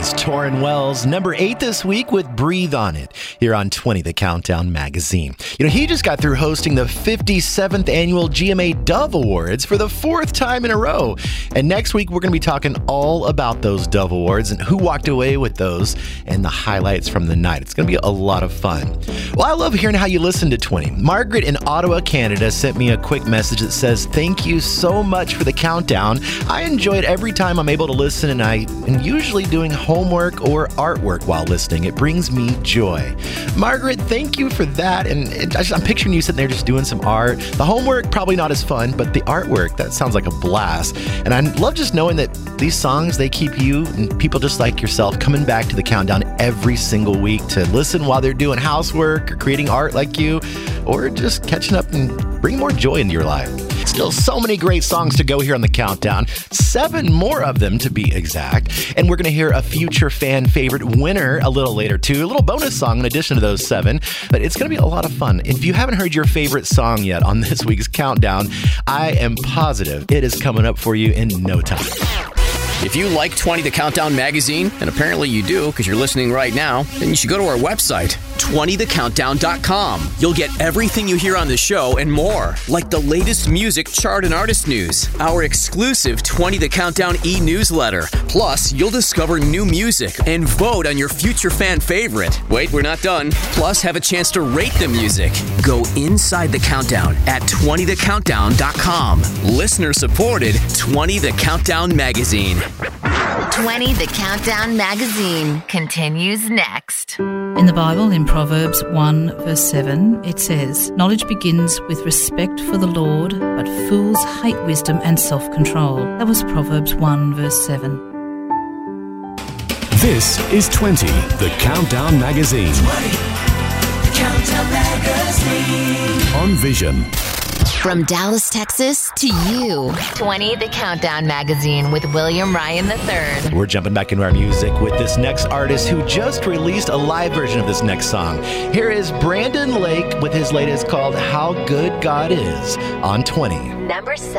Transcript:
is Torrin Wells, number 8 this week with Breathe on It, here on 20 The Countdown magazine. You know, he just got through hosting the 57th annual GMA Dove Awards for the 4th time in a row. And next week, we're going to be talking all about those Dove Awards and who walked away with those and the highlights from the night. It's going to be a lot of fun. Well, I love hearing how you listen to 20. Margaret in Ottawa, Canada sent me a quick message that says, "Thank you so much for the countdown. I enjoy it every time I'm able to listen, and I am usually doing homework or artwork while listening. It brings me joy." Margaret, thank you for that. And I'm picturing you sitting there just doing some art. The homework, probably not as fun, but the artwork, that sounds like a blast. And I love just knowing that these songs, they keep you and people just like yourself coming back to the countdown every single week to listen while they're doing housework or creating art like you, or just catching up and bring more joy into your life. Still so many great songs to go here on the countdown. 7 more of them to be exact. And we're going to hear a future fan favorite winner a little later too. A little bonus song in addition to those 7. But it's going to be a lot of fun. If you haven't heard your favorite song yet on this week's countdown, I am positive it is coming up for you in no time. If you like 20 The Countdown magazine, and apparently you do because you're listening right now, then you should go to our website, 20thecountdown.com. You'll get everything you hear on the show and more, like the latest music, chart, and artist news, our exclusive 20 The Countdown e-newsletter. Plus, you'll discover new music and vote on your future fan favorite. Wait, we're not done. Plus, have a chance to rate the music. Go inside the countdown at 20thecountdown.com. Listener supported 20 The Countdown magazine. 20 The Countdown magazine continues next. In the Bible, in Proverbs 1 verse 7, it says, "Knowledge begins with respect for the Lord, but fools hate wisdom and self-control." That was Proverbs 1 verse 7. This is 20 The Countdown magazine. 20 The Countdown magazine. On Vision. From Dallas, Texas to you, 20 The Countdown magazine with William Ryan III. We're jumping back into our music with this next artist who just released a live version of this next song. Here is Brandon Lake with his latest called How Good God Is on 20. Number 7.